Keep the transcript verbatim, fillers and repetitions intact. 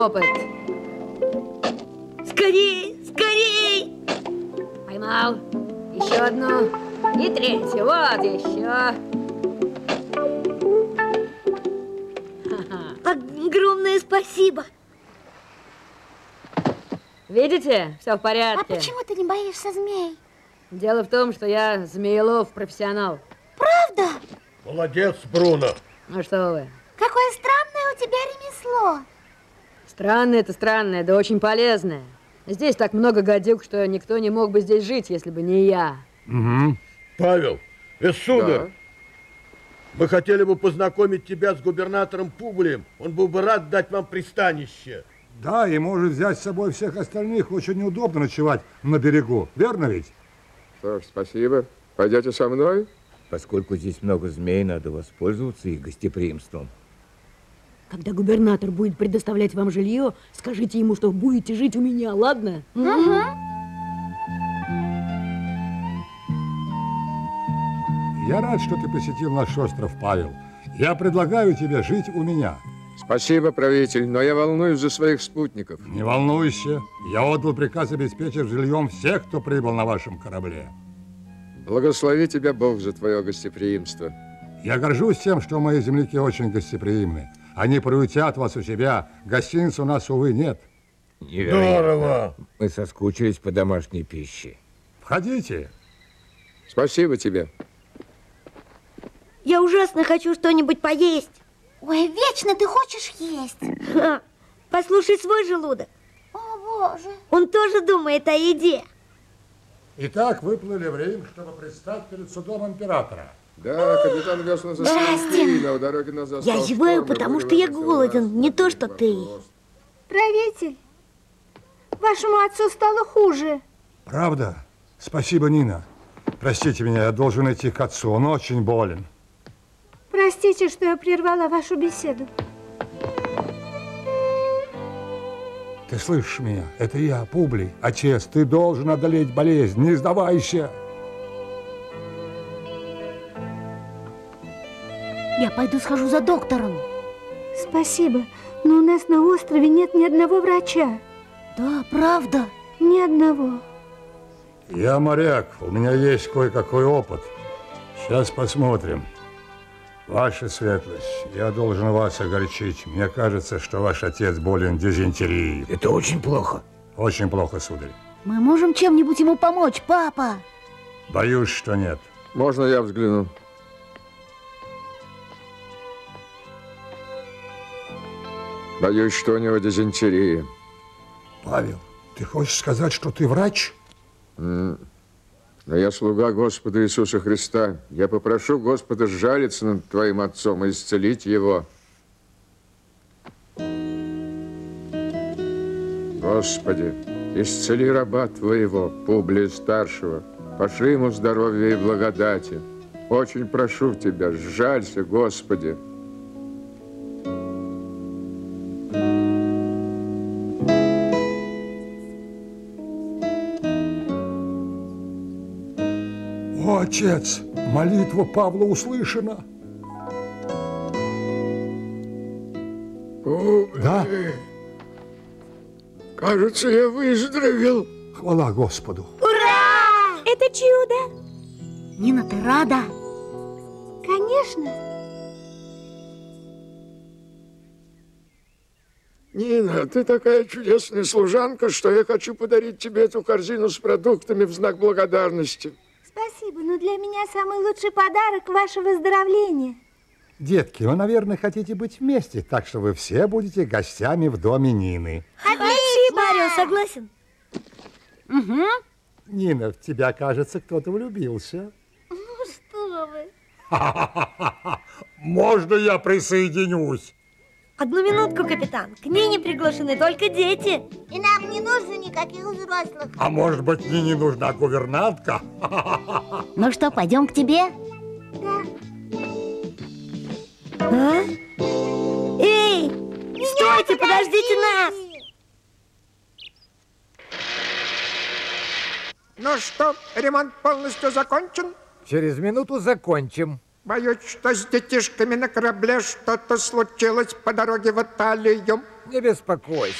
опыт. Скорей, скорей! Поймал. Еще одну. И третью. Вот еще. Огромное спасибо. Видите? Все в порядке. А почему ты не боишься змей? Дело в том, что я змеелов профессионал. Правда? Молодец, Бруно. Ну что вы. Какое странное у тебя ремесло. Странное это странное, да очень полезное. Здесь так много гадюк, что никто не мог бы здесь жить, если бы не я. Угу. Павел, э, сударь, да. Мы хотели бы познакомить тебя с губернатором Публием. Он был бы рад дать вам пристанище. Да, и может взять с собой всех остальных. Очень неудобно ночевать на берегу. Верно ведь? Что ж, спасибо. Пойдете со мной? Поскольку здесь много змей, надо воспользоваться их гостеприимством. Когда губернатор будет предоставлять вам жилье, скажите ему, что будете жить у меня, ладно? Угу. Я рад, что ты посетил наш остров, Павел. Я предлагаю тебе жить у меня. Спасибо, правитель, но я волнуюсь за своих спутников. Не волнуйся. Я отдал приказ обеспечить жильем всех, кто прибыл на вашем корабле. Благослови тебя Бог за твое гостеприимство. Я горжусь тем, что мои земляки очень гостеприимны. Они приютят вас у себя. Гостиниц у нас, увы, нет. Здорово. Мы соскучились по домашней пище. Входите. Спасибо тебе. Я ужасно хочу что-нибудь поесть. Ой, вечно ты хочешь есть. Ха. Послушай свой желудок. О, Боже. Он тоже думает о еде. Итак, выплыли в Рим, чтобы предстать перед судом императора. Да, капитан вез нас на дороге нас застал. Я зеваю, потому что я голоден, не то что ты. Правитель, вашему отцу стало хуже. Правда? Спасибо, Нина. Простите меня, я должен идти к отцу, он очень болен. Простите, что я прервала вашу беседу. Ты слышишь меня? Это я, Публий. Отец, ты должен одолеть болезнь, не сдавайся. Я пойду схожу за доктором. Спасибо, но у нас на острове нет ни одного врача. Да, правда? Ни одного. Я моряк, у меня есть кое-какой опыт. Сейчас посмотрим. Ваша светлость, я должен вас огорчить. Мне кажется, что ваш отец болен дизентерией. Это очень плохо. Очень плохо, сударь. Мы можем чем-нибудь ему помочь, папа? Боюсь, что нет. Можно я взгляну? Боюсь, что у него дизентерия. Павел, ты хочешь сказать, что ты врач? Mm. Но я слуга Господа Иисуса Христа. Я попрошу Господа сжалиться над твоим отцом и исцелить его. Господи, исцели раба твоего, Публия Старшего. Пошли ему здоровья и благодати. Очень прошу тебя, сжалься, Господи. О, отец, молитва Павла услышана. О, да? Кажется, я выздоровел. Хвала Господу. Ура! Это чудо. Нина, ты рада? Конечно. Нина, ты такая чудесная служанка, что я хочу подарить тебе эту корзину с продуктами в знак благодарности. Спасибо, но для меня самый лучший подарок – ваше выздоровление. Детки, вы, наверное, хотите быть вместе, так что вы все будете гостями в доме Нины. Отлично! Марио согласен? Угу. Нина, в тебя, кажется, кто-то влюбился. Ну что вы. Можно я присоединюсь? Одну минутку, капитан. К Нине приглашены только дети. И нам не нужно никаких взрослых. А может быть, Нине нужна гувернантка? Ну что, пойдем к тебе? Да. А? Эй, стойте, подождите нас! Ну что, ремонт полностью закончен? Через минуту закончим. Боюсь, что с детишками на корабле что-то случилось по дороге в Италию. Не беспокойся.